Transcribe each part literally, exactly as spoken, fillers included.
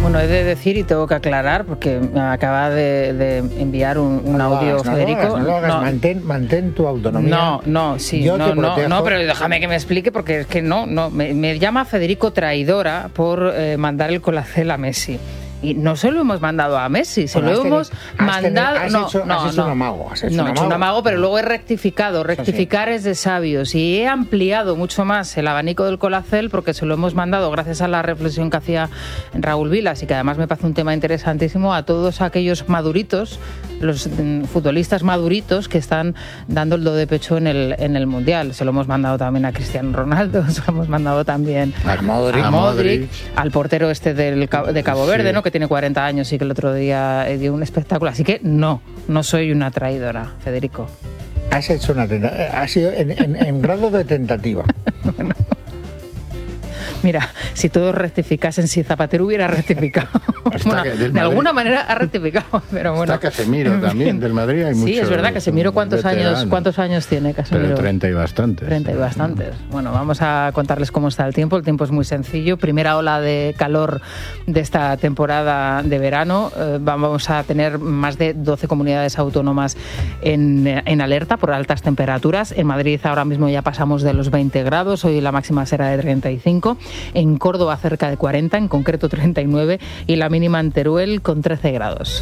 Bueno, he de decir y tengo que aclarar, porque me acaba de, de enviar un, un no audio hagas, Federico. No lo hagas, no lo hagas. No. Mantén, mantén tu autonomía. No, no, sí, Yo no, te no, protejo. no, pero déjame que me explique, porque es que no, no, me, me llama Federico traidora por eh, mandar el Colacel a Messi. Y no se lo hemos mandado a Messi, se Bueno, lo has hemos tenido, has mandado... Tenido, has no, hecho, no, has hecho no. un amago. Has hecho no, un he hecho un amago, pero luego he rectificado. Rectificar es de sabios. Y he ampliado mucho más el abanico del Colacel, porque se lo hemos mandado, gracias a la reflexión que hacía Raúl Vilas, y que además me parece un tema interesantísimo, a todos aquellos maduritos, los mm, futbolistas maduritos que están dando el do de pecho en el, en el Mundial. Se lo hemos mandado también a Cristiano Ronaldo, se lo hemos mandado también a Modric, a Modric, al portero este del, de Cabo Verde, sí. ¿no? Que tiene cuarenta años y que el otro día dio un espectáculo. Así que no, no soy una traidora, Federico. Has hecho una tentativa, ha sido en, en, en grado de tentativa. Bueno. Mira, si todos rectificasen, si Zapatero hubiera rectificado. Bueno, de Madrid. Alguna manera ha rectificado, pero bueno. Está Casemiro también, del Madrid hay muchos. Sí, es verdad, Casemiro, ¿cuántos años, ¿cuántos años tiene Casemiro? Pero treinta y bastantes. treinta y bastantes. Bueno, vamos a contarles cómo está el tiempo. El tiempo es muy sencillo. Primera ola de calor de esta temporada de verano. Eh, vamos a tener más de doce comunidades autónomas en, en alerta por altas temperaturas. En Madrid ahora mismo ya pasamos de los veinte grados. Hoy la máxima será de treinta y cinco. En Córdoba cerca de cuarenta, en concreto treinta y nueve, y la mínima en Teruel con trece grados.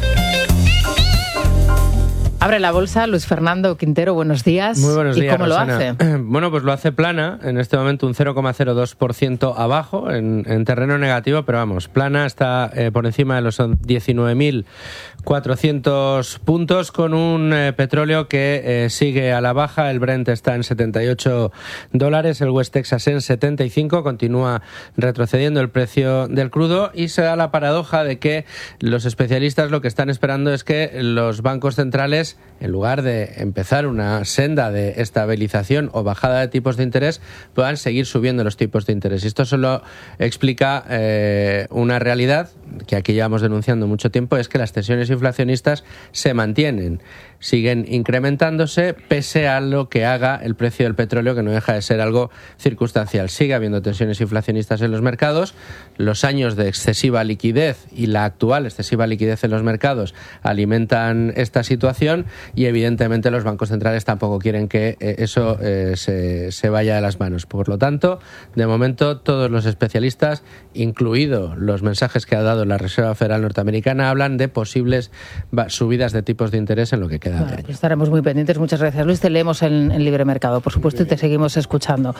Abre la bolsa, Luis Fernando Quintero, buenos días. Muy buenos días, ¿Y cómo Rosana. lo hace? Bueno, pues lo hace plana, en este momento un cero coma cero dos por ciento abajo, en, en terreno negativo, pero vamos, plana está eh, por encima de los diecinueve mil cuatrocientos puntos, con un eh, petróleo que eh, sigue a la baja. El Brent está en setenta y ocho dólares, el West Texas en setenta y cinco, continúa retrocediendo el precio del crudo, y se da la paradoja de que los especialistas lo que están esperando es que los bancos centrales, en lugar de empezar una senda de estabilización o bajada de tipos de interés, puedan seguir subiendo los tipos de interés. Y esto solo explica eh, una realidad que aquí llevamos denunciando mucho tiempo, es que las tensiones inflacionistas se mantienen, siguen incrementándose pese a lo que haga el precio del petróleo, que no deja de ser algo circunstancial. Sigue habiendo tensiones inflacionistas en los mercados, los años de excesiva liquidez y la actual excesiva liquidez en los mercados alimentan esta situación, y evidentemente los bancos centrales tampoco quieren que eh, eso eh, se, se vaya de las manos. Por lo tanto, de momento todos los especialistas, incluidos los mensajes que ha dado la Reserva Federal norteamericana, hablan de posibles subidas de tipos de interés en lo que queda. Bueno, pues estaremos muy pendientes. Muchas gracias, Luis. Te leemos en, en Libre Mercado, por supuesto, y te seguimos escuchando.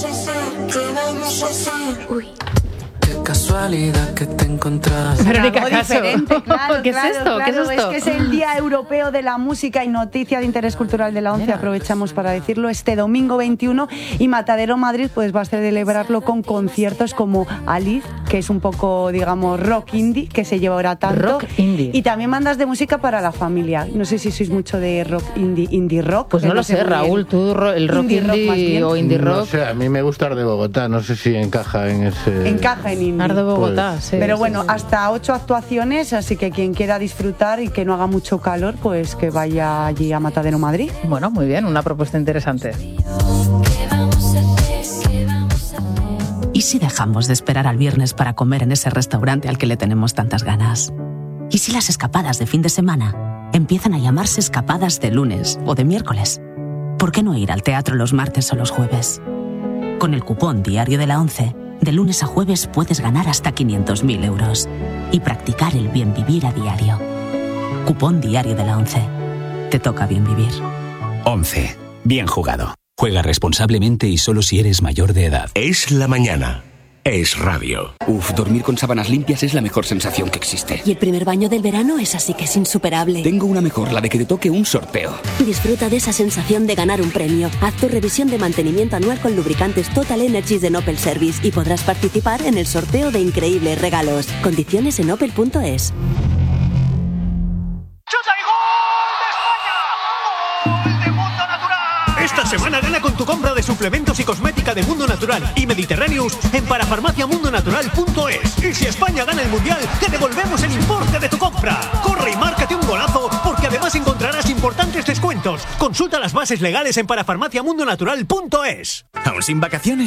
Uy. Casualidad que te encontrás. Verónica Algo Caso. diferente, claro, ¿Qué es claro, esto? claro, ¿Qué es esto? Es que es el Día Europeo de la Música y Noticia de Interés Cultural de la ONCE. Aprovechamos para decirlo este domingo veintiuno, y Matadero Madrid pues va a celebrarlo con conciertos como Alice, que es un poco, digamos, rock indie, que se lleva ahora tanto. Rock indie. Y también bandas de música para la familia. No sé si sois mucho de rock indie, indie rock. Pues no lo sé, Raúl, tú el rock indie, indie, indie o indie rock. No sé, a mí me gusta Ar de Bogotá, no sé si encaja en ese... Encaja en indie. Ar de Bogotá. Pues, Sí, pero sí, bueno, sí. hasta ocho actuaciones, así que quien quiera disfrutar y que no haga mucho calor, pues que vaya allí a Matadero Madrid. Bueno, muy bien, una propuesta interesante. ¿Y si dejamos de esperar al viernes para comer en ese restaurante al que le tenemos tantas ganas? ¿Y si las escapadas de fin de semana empiezan a llamarse escapadas de lunes o de miércoles? ¿Por qué no ir al teatro los martes o los jueves? Con el cupón diario de la ONCE, de lunes a jueves puedes ganar hasta quinientos mil euros y practicar el bien vivir a diario. Cupón diario de la ONCE. Te toca bien vivir. ONCE. Bien jugado. Juega responsablemente y solo si eres mayor de edad. Es la mañana. Es radio. Uf, dormir con sábanas limpias es la mejor sensación que existe. Y el primer baño del verano es así que es insuperable. Tengo una mejor, la de que te toque un sorteo. Disfruta de esa sensación de ganar un premio. Haz tu revisión de mantenimiento anual con lubricantes Total Energies de Opel Service y podrás participar en el sorteo de increíbles regalos. Condiciones en opel punto es. Esta semana gana con tu compra de suplementos y cosmética de Mundo Natural y Mediterraneous en parafarmacia mundo natural punto es. Y si España gana el Mundial, te devolvemos el importe de tu compra. Corre y márcate un golazo, porque además encontrarás importantes descuentos. Consulta las bases legales en parafarmacia mundo natural punto es. ¿Aún sin vacaciones?